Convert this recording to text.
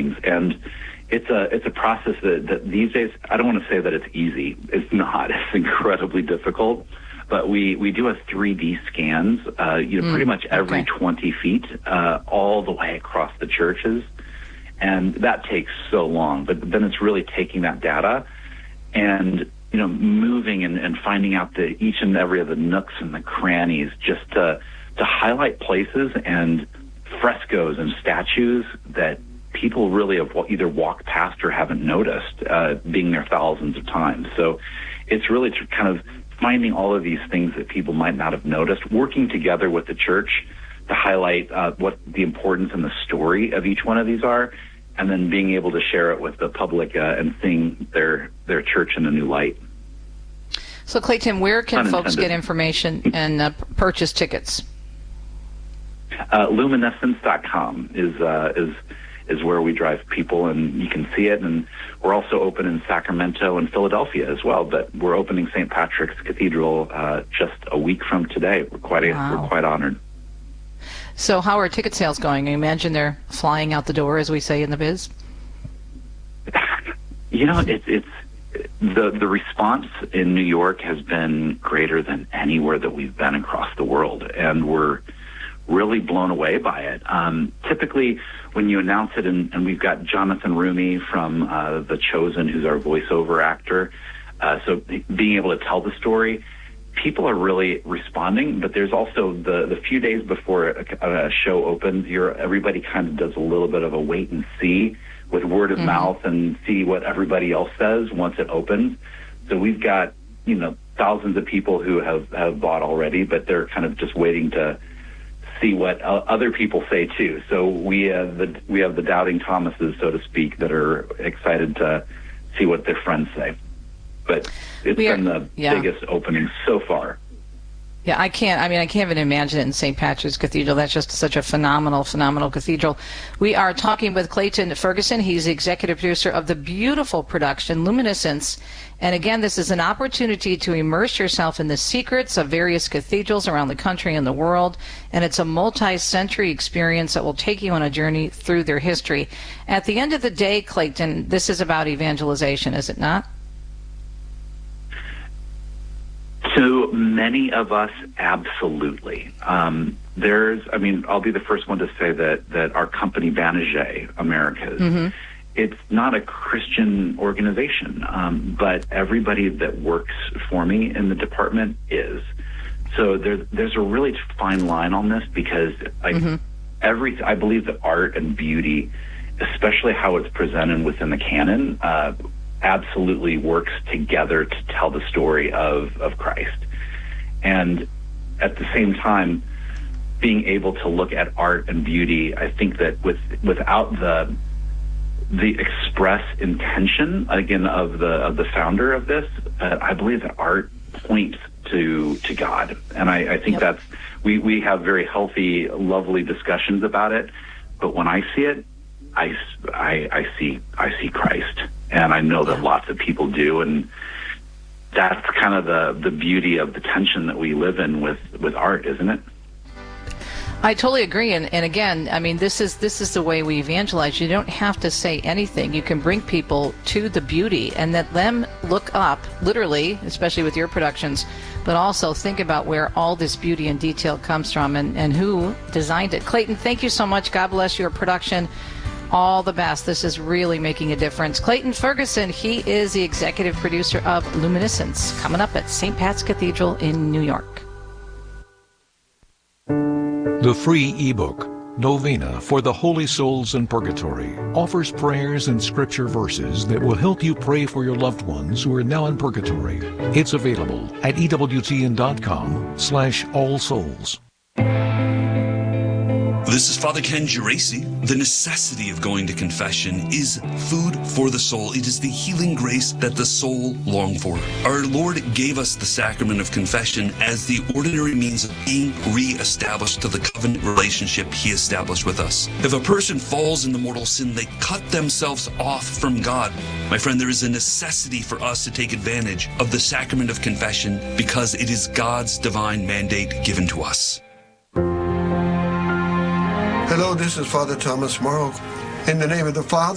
things. And it's a process that these days, I don't want to say that it's easy. It's not. It's incredibly difficult. But we do a 3D scans, pretty much every 20 feet, all the way across the churches. And that takes so long. But then it's really taking that data and, moving and finding out each and every of the nooks and the crannies, just to highlight places and frescoes and statues that people really have either walked past or haven't noticed, being there thousands of times. So it's really kind of finding all of these things that people might not have noticed, working together with the church to highlight what the importance and the story of each one of these are, and then being able to share it with the public and seeing their church in a new light. So, Clayton, where can folks get information and purchase tickets? Luminescence.com is where we drive people, and you can see it. And we're also open in Sacramento and Philadelphia as well. But we're opening St. Patrick's Cathedral just a week from today. We're quite honored. So, how are ticket sales going? I imagine they're flying out the door, as we say in the biz. It's the response in New York has been greater than anywhere that we've been across the world, and we're really blown away by it. Typically, when you announce it, and we've got Jonathan Rumi from The Chosen, who's our voiceover actor, so being able to tell the story, people are really responding. But there's also the few days before a show opens, everybody kind of does a little bit of a wait and see with word of mouth and see what everybody else says once it opens. So we've got thousands of people who have bought already, but they're kind of just waiting to see what other people say too. So we have the doubting Thomases, so to speak, that are excited to see what their friends say. But it's been the biggest opening so far. Yeah, I can't even imagine it in St. Patrick's Cathedral. That's just such a phenomenal cathedral. We are talking with Clayton Ferguson. He's the executive producer of the beautiful production, Luminescence. And again, this is an opportunity to immerse yourself in the secrets of various cathedrals around the country and the world. And it's a multi-century experience that will take you on a journey through their history. At the end of the day, Clayton, this is about evangelization, is it not? To many of us, absolutely. I'll be the first one to say that our company, Banijay Americas, it's not a Christian organization, but everybody that works for me in the department is. So there's a really fine line on this, because I believe that art and beauty, especially how it's presented within the canon, absolutely works together to tell the story of Christ. And at the same time, being able to look at art and beauty, I think that without the express intention, again, of the founder of this, I believe that art points to God. And I think that's, we have very healthy, lovely discussions about it, but when I see it, I see Christ. And I know that lots of people do, and that's kind of the beauty of the tension that we live in with art, isn't it? I totally agree, and again, this is the way we evangelize. You don't have to say anything. You can bring people to the beauty and let them look up, literally, especially with your productions, but also think about where all this beauty and detail comes from and who designed it. Clayton, thank you so much. God bless your production. All the best. This is really making a difference. Clayton Ferguson, he is the executive producer of Luminescence, coming up at St. Pat's Cathedral in New York. The free ebook, Novena for the Holy Souls in Purgatory, offers prayers and scripture verses that will help you pray for your loved ones who are now in purgatory. It's available at EWTN.com/allsouls. This is Father Ken Geraci. The necessity of going to confession is food for the soul. It is the healing grace that the soul longs for. Our Lord gave us the sacrament of confession as the ordinary means of being re-established to the covenant relationship He established with us. If a person falls into mortal sin, they cut themselves off from God. My friend, there is a necessity for us to take advantage of the sacrament of confession because it is God's divine mandate given to us. Hello, this is Father Thomas Morrow. In the name of the Father,